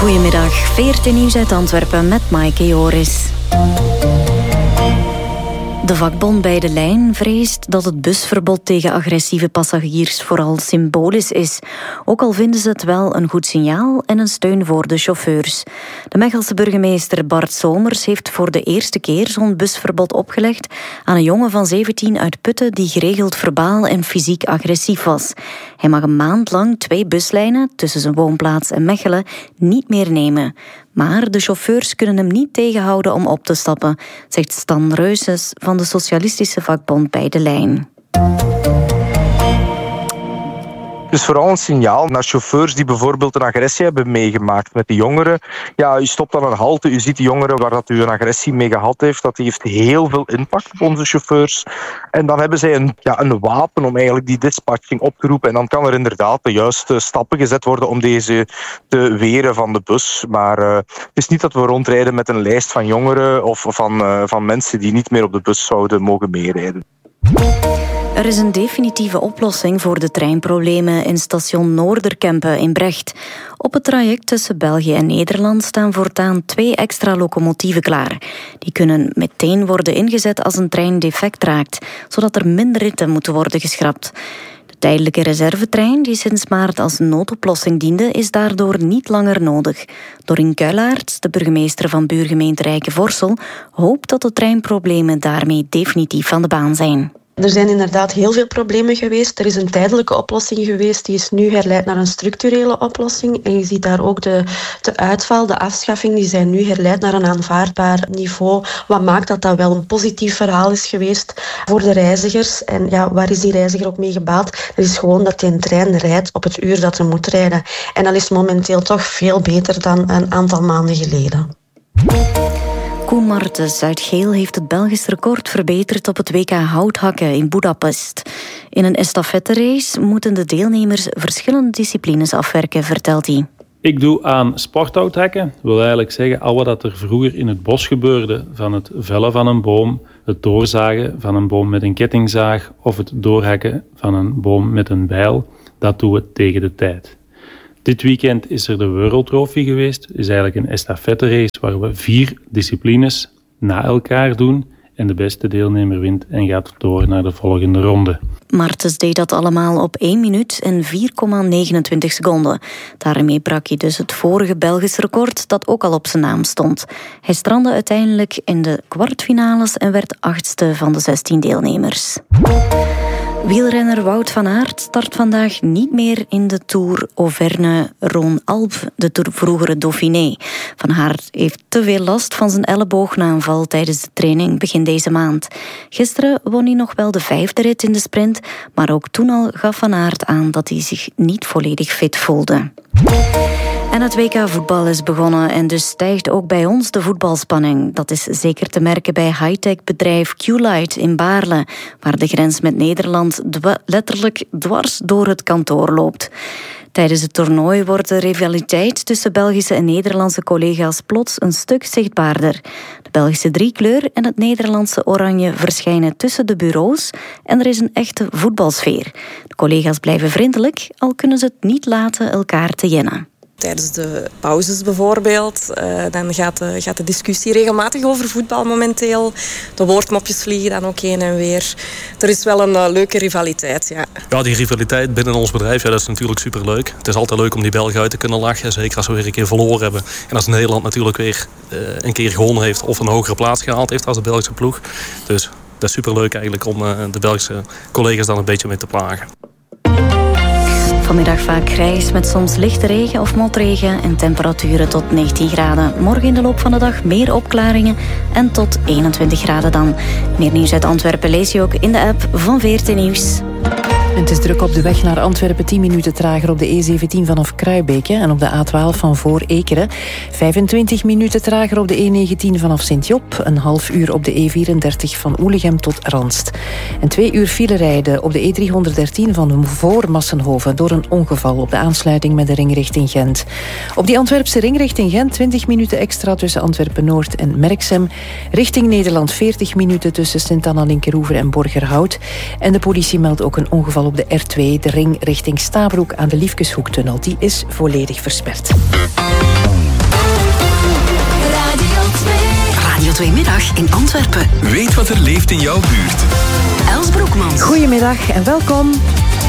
Goedemiddag, VRT Nieuws uit Antwerpen met Maaike Joris. De vakbond Bij de Lijn vreest dat het busverbod tegen agressieve passagiers vooral symbolisch is. Ook al vinden ze het wel een goed signaal en een steun voor de chauffeurs. De Mechelse burgemeester Bart Somers heeft voor de eerste keer zo'n busverbod opgelegd aan een jongen van 17 uit Putten die geregeld verbaal en fysiek agressief was. Hij mag een maand lang 2 buslijnen tussen zijn woonplaats en Mechelen niet meer nemen. Maar de chauffeurs kunnen hem niet tegenhouden om op te stappen, zegt Stan Reuses van de socialistische vakbond Bij de Lijn. Dus vooral een signaal naar chauffeurs die bijvoorbeeld een agressie hebben meegemaakt met de jongeren. Ja, u stopt aan een halte, u ziet die jongeren waar dat u een agressie mee gehad heeft. Dat heeft heel veel impact op onze chauffeurs. En dan hebben zij een wapen om eigenlijk die dispatching op te roepen. En dan kan er inderdaad de juiste stappen gezet worden om deze te weren van de bus. Maar het is niet dat we rondrijden met een lijst van jongeren of van mensen die niet meer op de bus zouden mogen meerijden. Er is een definitieve oplossing voor de treinproblemen in station Noorderkempen in Brecht. Op het traject tussen België en Nederland staan voortaan 2 extra locomotieven klaar. Die kunnen meteen worden ingezet als een trein defect raakt, zodat er minder ritten moeten worden geschrapt. De tijdelijke reservetrein, die sinds maart als noodoplossing diende, is daardoor niet langer nodig. Dorien Kuilaerts, de burgemeester van buurgemeente Rijkenvorsel, hoopt dat de treinproblemen daarmee definitief van de baan zijn. Er zijn inderdaad heel veel problemen geweest. Er is een tijdelijke oplossing geweest. Die is nu herleid naar een structurele oplossing. En je ziet daar ook de uitval, de afschaffing, die zijn nu herleid naar een aanvaardbaar niveau. Wat maakt dat dat wel een positief verhaal is geweest voor de reizigers. En ja, waar is die reiziger ook mee gebaat? Dat is gewoon dat die een trein rijdt op het uur dat hij moet rijden. En dat is momenteel toch veel beter dan een aantal maanden geleden. Koen Martens uit Geel heeft het Belgisch record verbeterd op het WK houthakken in Budapest. In een estafetterace moeten de deelnemers verschillende disciplines afwerken, vertelt hij. Ik doe aan sporthouthakken. Dat wil eigenlijk zeggen al wat er vroeger in het bos gebeurde, van het vellen van een boom, het doorzagen van een boom met een kettingzaag of het doorhakken van een boom met een bijl, dat doen we tegen de tijd. Dit weekend is er de World Trophy geweest. Het is eigenlijk een estafetterace waar we 4 disciplines na elkaar doen. En de beste deelnemer wint en gaat door naar de volgende ronde. Martens deed dat allemaal op 1 minuut en 4,29 seconden. Daarmee brak hij dus het vorige Belgisch record dat ook al op zijn naam stond. Hij strandde uiteindelijk in de kwartfinales en werd 8e van de 16 deelnemers. Wielrenner Wout van Aert start vandaag niet meer in de Tour Auvergne-Rhône-Alpes, de vroegere Dauphiné. Van Aert heeft te veel last van zijn elleboogaanval tijdens de training begin deze maand. Gisteren won hij nog wel de 5e rit in de sprint, maar ook toen al gaf Van Aert aan dat hij zich niet volledig fit voelde. En het WK voetbal is begonnen en dus stijgt ook bij ons de voetbalspanning. Dat is zeker te merken bij high-tech bedrijf Q-Lite in Baarle, waar de grens met Nederland letterlijk dwars door het kantoor loopt. Tijdens het toernooi wordt de rivaliteit tussen Belgische en Nederlandse collega's plots een stuk zichtbaarder. De Belgische driekleur en het Nederlandse oranje verschijnen tussen de bureaus en er is een echte voetbalsfeer. De collega's blijven vriendelijk, al kunnen ze het niet laten elkaar te jennen. Tijdens de pauzes bijvoorbeeld, dan gaat de discussie regelmatig over voetbal momenteel. De woordmopjes vliegen dan ook heen en weer. Er is wel een leuke rivaliteit, ja. Ja, die rivaliteit binnen ons bedrijf, dat is natuurlijk superleuk. Het is altijd leuk om die Belgen uit te kunnen lachen, zeker als we weer een keer verloren hebben. En als Nederland natuurlijk weer een keer gewonnen heeft of een hogere plaats gehaald heeft als de Belgische ploeg. Dus dat is superleuk eigenlijk om de Belgische collega's dan een beetje mee te plagen. Vanmiddag vaak grijs met soms lichte regen of motregen en temperaturen tot 19 graden. Morgen in de loop van de dag meer opklaringen en tot 21 graden dan. Meer nieuws uit Antwerpen lees je ook in de app van VRT Nieuws. Het is druk op de weg naar Antwerpen, 10 minuten trager op de E17 vanaf Kruibeke en op de A12 van voor Ekeren. 25 minuten trager op de E19 vanaf Sint-Job, een half uur op de E34 van Oelegem tot Ranst. En 2 uur file rijden op de E313 van voor Massenhoven door een ongeval op de aansluiting met de ring richting Gent. Op die Antwerpse ring richting Gent 20 minuten extra tussen Antwerpen-Noord en Merksem. Richting Nederland 40 minuten tussen Sint-Anna-Linkeroever en Borgerhout. En de politie meldt ook een ongeval op de R2, de ring richting Stabroek aan de Liefkeshoektunnel. Die is volledig versperd. Goedemiddag in Antwerpen. Weet wat er leeft in jouw buurt. Els Broekmans. Goedemiddag en welkom.